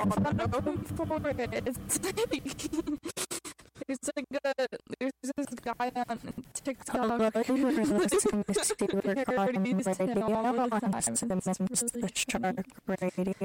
There's this guy on TikTok Hello, you are listening to Steve Recording Radio. I'm the Shark Radio.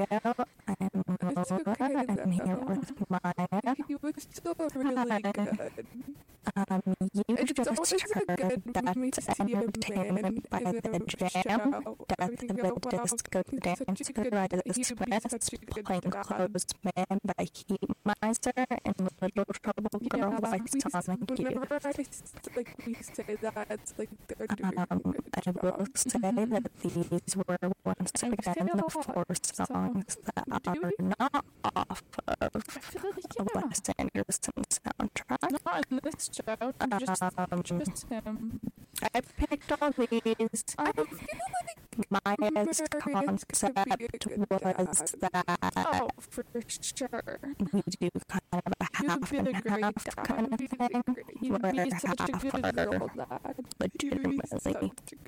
I'm here with Maya. He was so really good. You just heard That's Entertainment by The Jam, Death of a Disco Dancer by The Smiths, Plainclothes Man by Heat Miser, and Little Trouble Girl by Sonic Youth. We say that, it's like they're doing I will say that these were once again the four songs that are not off of a Wes Anderson soundtrack. not in this show, just him. I picked all these. I feel Maya's concept was that oh, for sure. we do kind of a half and half kind of thing, where You'd be such a half good are girl, Dad. legitimately from a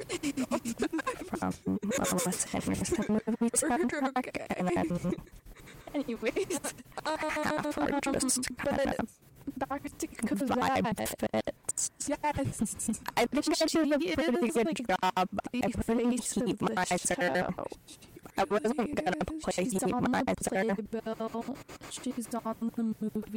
Wes Anderson movie soundtrack, and then Anyways, half are just kind of back to vibe that. fits. Yes. I think I did a pretty good job. I played Heat Miser. I wasn't gonna play Heat Miser. She's on the movie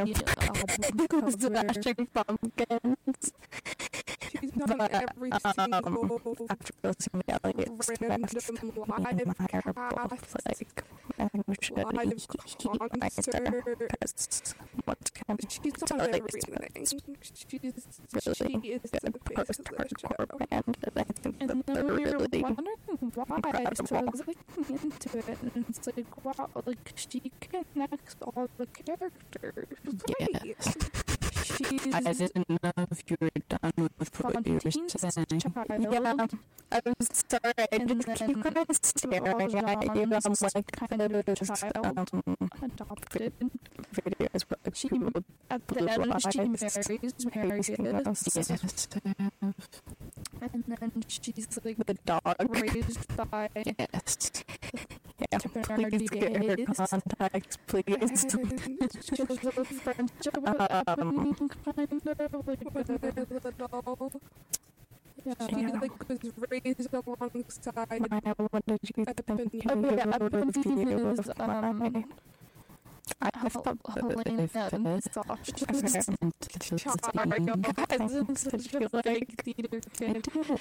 Smashing Pumpkins. She's not But, every single after listening to Elliot Smith, random Heat live Miser, cast, like, I think we should live Heat Miser, concert. because what's kind of She's on Elliot everything. Smith's She is really the face good of the post-hardcore show. band, and I think And that then they're we were really wondering why, so I incredible. was looking into it, and it's like, wow, like, she connects all the characters. Right. Yes. She's I didn't know if you were done with what you were Fontine's saying. child, Yeah, I'm sorry, I and just then keep kind of staring at you. I'm John's like, kind of just, child adopted. videos where She, people at the blue end, she eyes marries facing us. Marius, Yes. and then she's like The dog. raised by Yes. Yeah, Bernard please get her Davies. contacts, please. And she has a friendship with happening kind of like with a little. Yeah. She like was raised alongside Maya, what did you think Eponine. of the Eponine review is of mine? I thought that Helena it and fit. Sasha. Guys, Guys, I'm such a like theater fan. Thank you.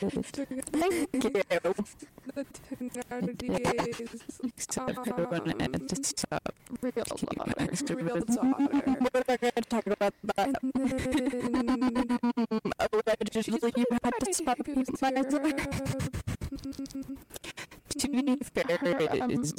The tenuity is Except for when I had to stop. real daughter. Real We're daughter. not going to talk about that. And then Allegedly, you had to stop Heat Miser. To be fair,